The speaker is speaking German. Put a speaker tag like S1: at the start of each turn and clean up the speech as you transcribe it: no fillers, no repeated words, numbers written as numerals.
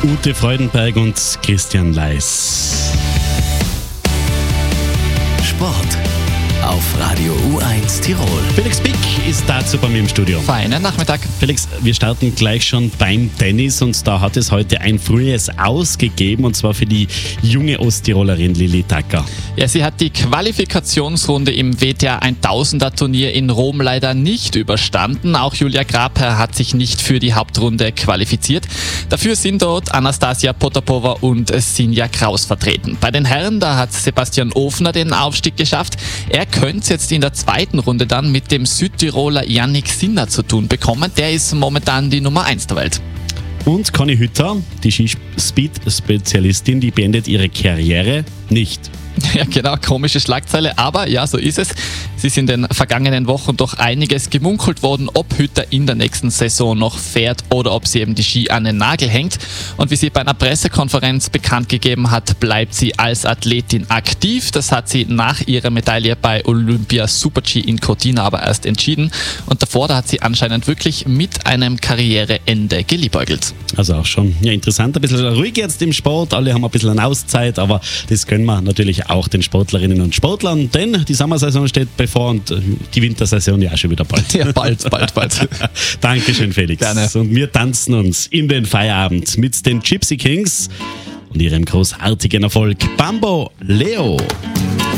S1: Ute Freudenberg und Christian Leis.
S2: Sport auf Radio U1 Tirol.
S1: Felix Pick ist dazu bei mir im Studio.
S3: Feinen Nachmittag.
S1: Felix, wir starten gleich schon beim Tennis und da hat es heute ein frühes Aus gegeben und zwar für die junge Osttirolerin Lilly Tacker.
S3: Ja, sie hat die Qualifikationsrunde im WTA 1000er Turnier in Rom leider nicht überstanden. Auch Julia Grabherr hat sich nicht für die Hauptrunde qualifiziert. Dafür sind dort Anastasia Potapova und Sinja Kraus vertreten. Bei den Herren, da hat Sebastian Ofner den Aufstieg geschafft. Er könnte es jetzt in der zweiten Runde dann mit dem Südtiroler Yannick Sinner zu tun bekommen. Der ist momentan die Nummer 1 der Welt.
S1: Und Conny Hütter, die Skispeed-Spezialistin, die beendet ihre Karriere nicht.
S3: Ja, genau, komische Schlagzeile, aber ja, so ist es. Es ist in den vergangenen Wochen doch einiges gemunkelt worden, ob Hütter in der nächsten Saison noch fährt oder ob sie eben die Ski an den Nagel hängt. Und wie sie bei einer Pressekonferenz bekannt gegeben hat, bleibt sie als Athletin aktiv. Das hat sie nach ihrer Medaille bei Olympia Super-G in Cortina aber erst entschieden. Und davor, da hat sie anscheinend wirklich mit einem Karriereende geliebäugelt.
S1: Also auch schon interessant, ein bisschen ruhig jetzt im Sport. Alle haben ein bisschen eine Auszeit, aber das können wir natürlich auch den Sportlerinnen und Sportlern, denn die Sommersaison steht bevor und die Wintersaison ja auch schon wieder bald.
S3: Ja, bald.
S1: Dankeschön, Felix.
S3: Gerne.
S1: Und wir tanzen uns in den Feierabend mit den Gypsy Kings und ihrem großartigen Erfolg Bambo Leo.